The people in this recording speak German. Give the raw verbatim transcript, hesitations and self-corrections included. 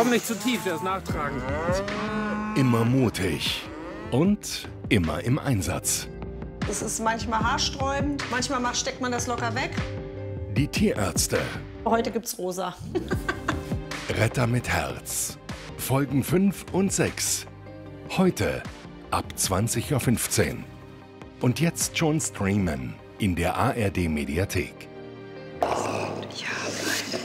Komm nicht zu tief, der ist nachtragend. Immer mutig und immer im Einsatz. Es ist manchmal haarsträubend, manchmal macht, steckt man das locker weg. Die Tierärzte. Heute gibt's rosa. Retter mit Herz. Folgen fünf und sechs. Heute ab zwanzig Uhr fünfzehn. Und jetzt schon streamen in der A R D Mediathek.